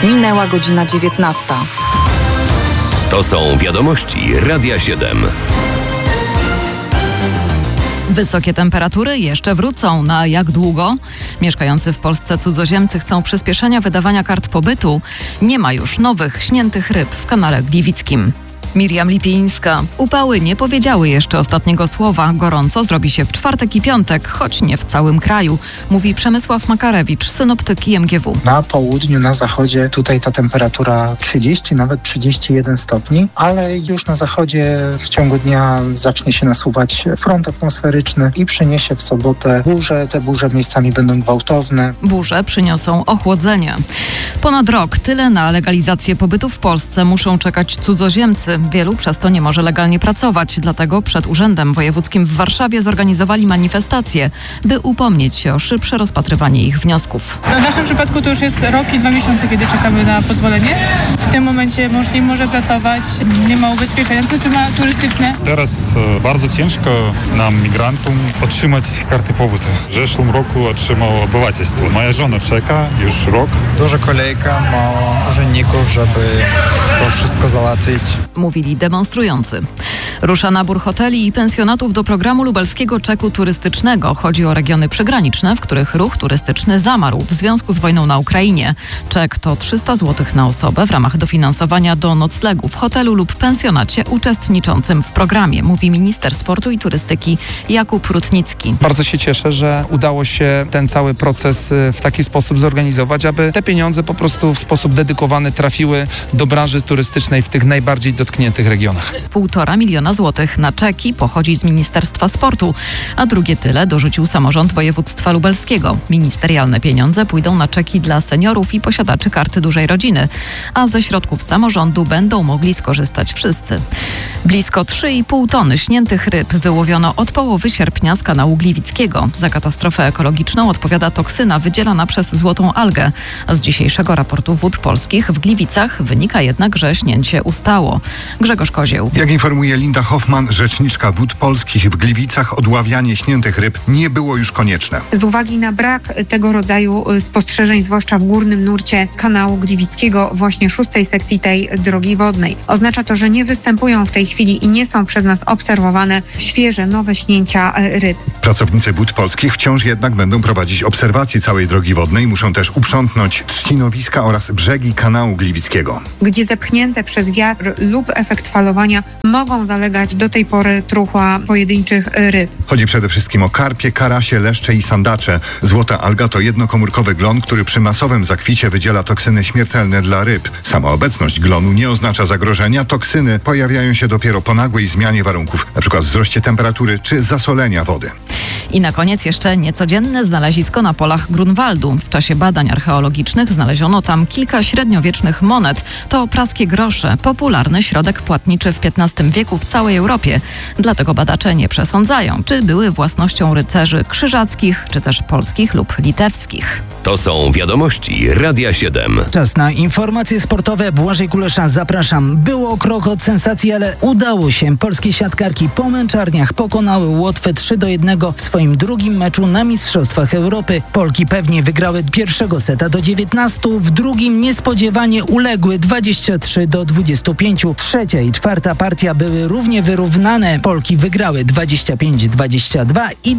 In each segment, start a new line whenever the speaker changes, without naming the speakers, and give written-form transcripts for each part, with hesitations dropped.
Minęła godzina 19.
To są wiadomości Radia 7.
Wysokie temperatury jeszcze wrócą. Na jak długo? Mieszkający w Polsce cudzoziemcy chcą przyspieszenia wydawania kart pobytu. Nie ma już nowych śniętych ryb w kanale Gliwickim. Miriam Lipińska. Upały nie powiedziały jeszcze ostatniego słowa. Gorąco zrobi się w czwartek i piątek, choć nie w całym kraju, mówi Przemysław Makarewicz, synoptyk IMGW.
Na południu, na zachodzie tutaj ta temperatura 30, nawet 31 stopni, ale już na zachodzie w ciągu dnia zacznie się nasuwać front atmosferyczny i przyniesie w sobotę burze. Te burze miejscami będą gwałtowne.
Burze przyniosą ochłodzenie. Ponad rok tyle na legalizację pobytu w Polsce muszą czekać cudzoziemcy. Wielu przez to nie może legalnie pracować, dlatego przed Urzędem Wojewódzkim w Warszawie zorganizowali manifestację, by upomnieć się o szybsze rozpatrywanie ich wniosków.
W naszym przypadku to już jest rok i 2 miesiące, kiedy czekamy na pozwolenie. W tym momencie mąż nie może pracować, nie ma ubezpieczenia, czy ma turystyczne.
Teraz bardzo ciężko nam, migrantom, otrzymać karty pobytu. W zeszłym roku otrzymał obywatelstwo. Moja żona czeka już rok.
Duża kolejka, mało urzędników, żeby to wszystko załatwić.
Mówili demonstrujący. Rusza nabór hoteli i pensjonatów do programu lubelskiego czeku turystycznego. Chodzi o regiony przygraniczne, w których ruch turystyczny zamarł w związku z wojną na Ukrainie. Czek to 300 zł na osobę w ramach dofinansowania do noclegu w hotelu lub pensjonacie uczestniczącym w programie, mówi minister sportu i turystyki Jakub Rutnicki.
Bardzo się cieszę, że udało się ten cały proces w taki sposób zorganizować, aby te pieniądze po prostu w sposób dedykowany trafiły do branży turystycznej w tych najbardziej dotkniętych regionach.
1,5 miliona złotych na czeki pochodzi z Ministerstwa Sportu, a drugie tyle dorzucił samorząd województwa lubelskiego. Ministerialne pieniądze pójdą na czeki dla seniorów i posiadaczy karty dużej rodziny, a ze środków samorządu będą mogli skorzystać wszyscy. Blisko 3,5 tony śniętych ryb wyłowiono od połowy sierpnia z kanału Gliwickiego. Za katastrofę ekologiczną odpowiada toksyna wydzielana przez złotą algę. Z dzisiejszego raportu Wód Polskich w Gliwicach wynika jednak, że śnięcie ustało. Grzegorz Kozieł.
Jak informuje Linda Hoffman, rzeczniczka Wód Polskich w Gliwicach, odławianie śniętych ryb nie było już konieczne.
Z uwagi na brak tego rodzaju spostrzeżeń, zwłaszcza w górnym nurcie kanału Gliwickiego, właśnie 6. sekcji tej drogi wodnej. Oznacza to, że nie występują w tej chwili i nie są przez nas obserwowane świeże, nowe śnięcia ryb.
Pracownicy Wód Polskich wciąż jednak będą prowadzić obserwacje całej drogi wodnej. Muszą też uprzątnąć trzcinowiska oraz brzegi kanału Gliwickiego,
gdzie zepchnięte przez wiatr lub efekt falowania mogą zalegać do tej pory truchła pojedynczych ryb.
Chodzi przede wszystkim o karpie, karasie, leszcze i sandacze. Złota alga to jednokomórkowy glon, który przy masowym zakwicie wydziela toksyny śmiertelne dla ryb. Sama obecność glonu nie oznacza zagrożenia. Toksyny pojawiają się dopiero po nagłej zmianie warunków, np. wzroście temperatury czy zasolenia wody.
I na koniec jeszcze niecodzienne znalezisko na polach Grunwaldu. W czasie badań archeologicznych znaleziono tam kilka średniowiecznych monet. To praskie grosze, popularny środek płatniczy w XV wieku w całej Europie. Dlatego badacze nie przesądzają, czy były własnością rycerzy krzyżackich, czy też polskich lub litewskich.
To są wiadomości Radia 7.
Czas na informacje sportowe. Błażej Kulesza, zapraszam. Było krok od sensacji, ale udało się. Polskie siatkarki po męczarniach pokonały Łotwę 3-1 w swoim drugim meczu na Mistrzostwach Europy. Polki pewnie wygrały pierwszego seta do 19, w drugim niespodziewanie uległy 23-25. Trzecia i czwarta partia były równie wyrównane. Polki wygrały 25-22 i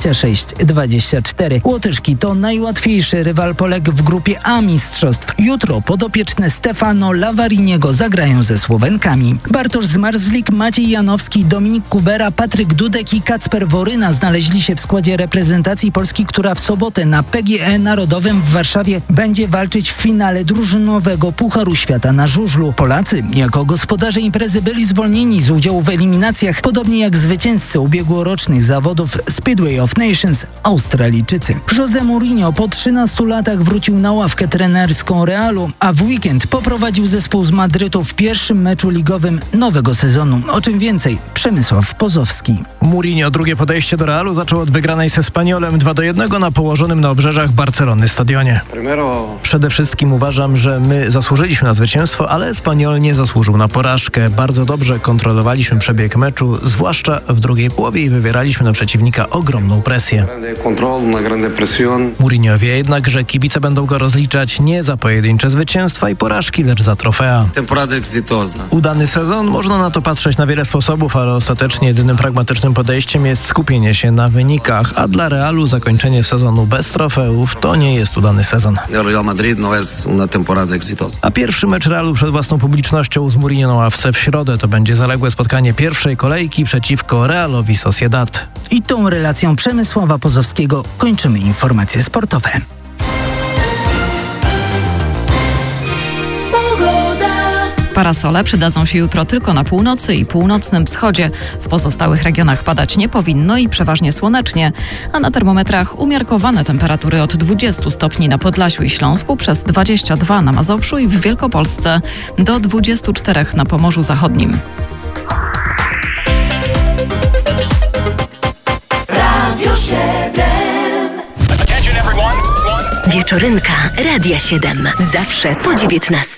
26-24. Łotyszki to najłatwiejszy rywal Polek w grupie A mistrzostw. Jutro podopieczne Stefano Lavariniego zagrają ze Słowenkami. Bartosz Zmarzlik, Maciej Janowski, Dominik Kubera, Patryk Dudek i Kacper Woryna znaleźli się w składzie reprezentacji Polski, która w sobotę na PGE Narodowym w Warszawie będzie walczyć w finale drużynowego Pucharu Świata na żużlu. Polacy jako gospodarze imprezy byli zwolnieni z udziału w eliminacjach, podobnie jak zwycięzcy ubiegłorocznych zawodów Speedway of Nations, Australijczycy. José Mourinho po 13 latach wrócił na ławkę trenerską Realu, a w weekend poprowadził zespół z Madrytu w pierwszym meczu ligowym nowego sezonu. O czym więcej, Przemysław Pozowski.
Mourinho drugie podejście do Realu zaczął od wygranej z Espanyolem 2-1 na położonym na obrzeżach Barcelony stadionie. Przede wszystkim uważam, że my zasłużyliśmy na zwycięstwo, ale Espanyol nie zasłużył na porażkę. Bardzo dobrze kontrolowaliśmy przebieg meczu, zwłaszcza w drugiej połowie i wywieraliśmy na przeciwnika ogromną presję. Mourinho wie jednak, że kibice będą go rozliczać nie za pojedyncze zwycięstwa i porażki, lecz za trofea. Udany sezon? Można na to patrzeć na wiele sposobów, ale ostatecznie jedynym pragmatycznym podejściem jest skupienie się na wynikach, a dla Realu zakończenie sezonu bez trofeów to nie jest udany sezon. A pierwszy mecz Realu przed własną publicznością z Mourinho na ławce w środę to będzie zaległe spotkanie pierwszej kolejki przeciwko Realowi Sociedad.
I tą relacją Przemysława Pozowskiego kończymy informacje sportowe.
Parasole przydadzą się jutro tylko na północy i północnym wschodzie. W pozostałych regionach padać nie powinno i przeważnie słonecznie, a na termometrach umiarkowane temperatury od 20 stopni na Podlasiu i Śląsku, przez 22 na Mazowszu i w Wielkopolsce, do 24 na Pomorzu Zachodnim.
Radio 7. Wieczorynka Radia 7. Zawsze po 19.